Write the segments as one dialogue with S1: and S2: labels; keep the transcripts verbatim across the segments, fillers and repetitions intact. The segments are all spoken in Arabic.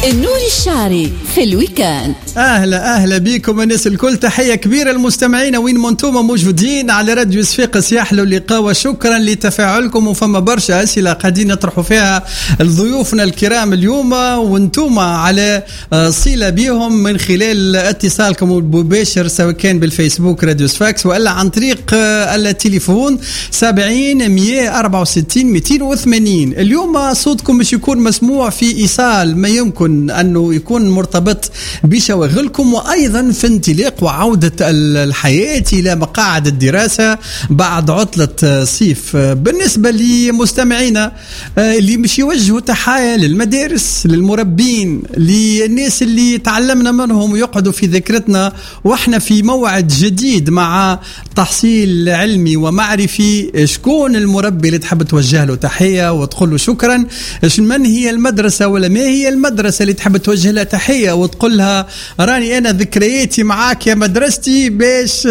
S1: النور الشعري في الويكاند.
S2: اهلا اهلا بكم الناس الكل، تحيه كبيره المستمعين وين ما انتم موجودين على راديو صفاقس. يحلو اللقاء وشكرا لتفاعلكم، وفما برشا اسئله قاعدين نطرحوا فيها ضيوفنا الكرام اليوم، وانتم على صله بهم من خلال اتصالكم المباشر سواء كان بالفيسبوك راديو صفاقس والا عن طريق التليفون سبعين مية أربعة وستين مئتين وثمانين. اليوم صوتكم مش يكون مسموع في ايصال ما يمكن انه يكون مرتبط بشواغلكم، وايضا في انطلاق وعوده الحياه الى مقاعد الدراسه بعد عطله صيف. بالنسبه لمستمعينا اللي مش يوجهوا تحايا للمدارس، للمربين، للناس اللي تعلمنا منهم ويقعدوا في ذاكرتنا واحنا في موعد جديد مع تحصيل علمي ومعرفي، شكون المربي اللي تحب توجه له تحيه وتقول له شكرا؟ من هي المدرسه ولا ما هي المدرسه اللي تحب توجه لها تحيه وتقول لها راني انا ذكرياتي معاك يا مدرستي، باش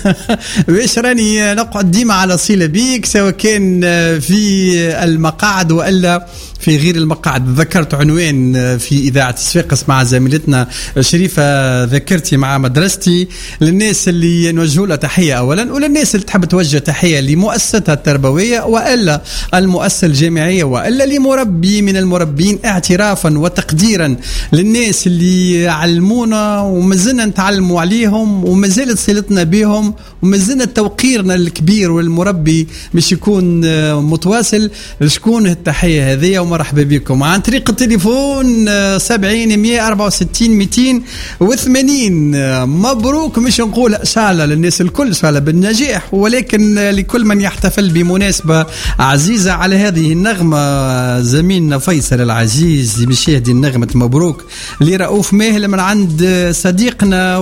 S2: باش راني نقعد ديما على صله بيك سواء كان في المقاعد والا في غير المقاعد. ذكرت عنوان في إذاعة صفاقس مع زميلتنا شريفة، ذكرتي مع مدرستي، للناس اللي نوجهوا لها تحية أولا، وللناس اللي تحب توجه تحية لمؤسستها التربوية وإلا المؤسسة الجامعية وإلا لمربي من المربين، اعترافا وتقديرا للناس اللي علمونا ومازلنا نتعلموا عليهم ومازالت صلتنا بهم ومازلنا توقيرنا الكبير والمربي مش يكون متواصل. شكون التحية هذه؟ مرحبا بكم عن طريق التليفون سبعين مية أربعة وستين مئتين وثمانين. مبروك، مش نقول إن شاء الله للناس الكل إن شاء الله بالنجاح، ولكن لكل من يحتفل بمناسبة عزيزة على هذه النغمة. زميلنا فيصل العزيز بيشاهد النغمة مبروك لرؤوف ماهل من عند صديقنا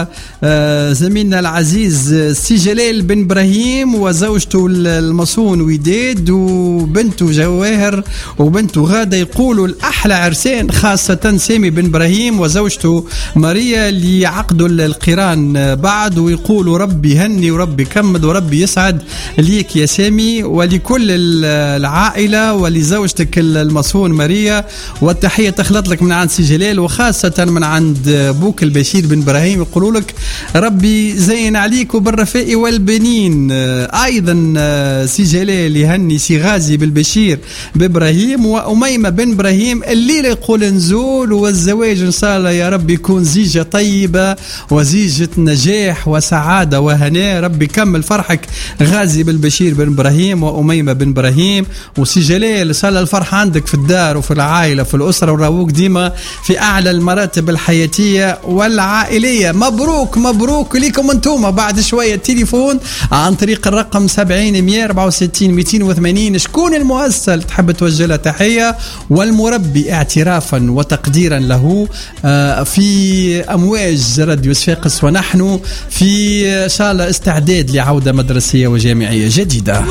S2: وزميلنا العزيز سي جلال بن إبراهيم وزوجته المصون وداد وبنته جواهر وبنته غادة، يقولوا الأحلى عرسان خاصة سامي بن إبراهيم وزوجته ماريا اللي عقدوا القران بعد، ويقولوا ربي هني وربي كمد وربي يسعد ليك يا سامي ولكل العائلة ولزوجتك المصون ماريا. والتحية تخلط لك من عند سي جلال وخاصة من عند بوك البشير بن إبراهيم، يقولوا لك ربي زين عليك وبالرفاء والبنين. أيضا سي جلال يهني سي غازي بالبشير بإبراهيم وأميمة بن إبراهيم الليلة، يقول نزول والزواج إن شاء الله يا رب يكون زيجة طيبة وزيجة نجاح وسعادة وهناء، ربي كمل فرحك غازي بالبشير بن إبراهيم وأميمة بن إبراهيم. وسي جلال إن شاء الله الفرحة عندك في الدار وفي العائلة وفي الأسرة وراوك ديما في أعلى المراتب الحياتية والعائلية. مبروك مبروك لكم أنتم. بعد شوية التليفون عن طريق الرقم سبعين مية أربعة وستين مئتين وثمانين. شكون المؤسسة اللي تحب توجه لها تحية والمربي اعترافا وتقديرا له في أمواج راديو صفاقس، ونحن في إن شاء الله استعداد لعودة مدرسية وجامعية جديدة.